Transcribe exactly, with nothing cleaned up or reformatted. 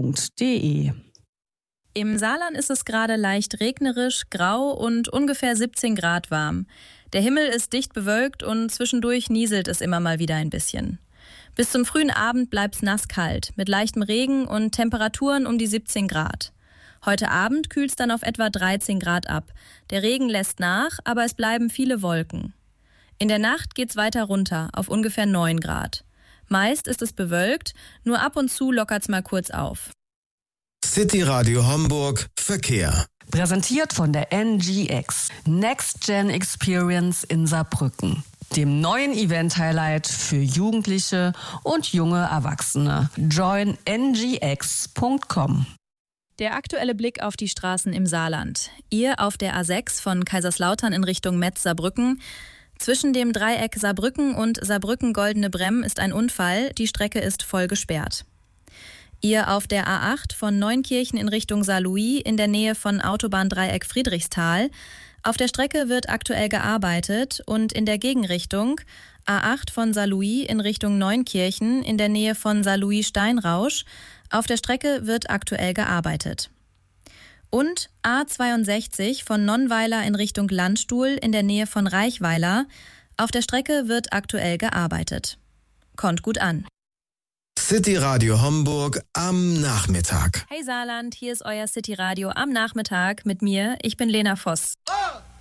punkt de. Im Saarland ist es gerade leicht regnerisch, grau und ungefähr siebzehn Grad warm. Der Himmel ist dicht bewölkt und zwischendurch nieselt es immer mal wieder ein bisschen. Bis zum frühen Abend bleibt's nasskalt, mit leichtem Regen und Temperaturen um die siebzehn Grad. Heute Abend kühlt's dann auf etwa dreizehn Grad ab. Der Regen lässt nach, aber es bleiben viele Wolken. In der Nacht geht's weiter runter, auf ungefähr neun Grad. Meist ist es bewölkt, nur ab und zu lockert's mal kurz auf. City Radio Homburg Verkehr. Präsentiert von der N G X, Next Gen Experience in Saarbrücken, dem neuen Event-Highlight für Jugendliche und junge Erwachsene. join n g x punkt com. Der aktuelle Blick auf die Straßen im Saarland. Ihr auf der A sechs von Kaiserslautern in Richtung Metz-Saarbrücken. Zwischen dem Dreieck Saarbrücken und Saarbrücken-Goldene Bremm ist ein Unfall. Die Strecke ist voll gesperrt. Ihr auf der A acht von Neunkirchen in Richtung Saarlouis in der Nähe von Autobahndreieck Friedrichsthal. Auf der Strecke wird aktuell gearbeitet und in der Gegenrichtung A acht von Saarlouis in Richtung Neunkirchen in der Nähe von Saarlouis-Steinrausch. Auf der Strecke wird aktuell gearbeitet. Und A zweiundsechzig von Nonnweiler in Richtung Landstuhl in der Nähe von Reichweiler. Auf der Strecke wird aktuell gearbeitet. Kommt gut an. City Radio Homburg am Nachmittag. Hey Saarland, hier ist euer City Radio am Nachmittag mit mir. Ich bin Lena Voss. Oh!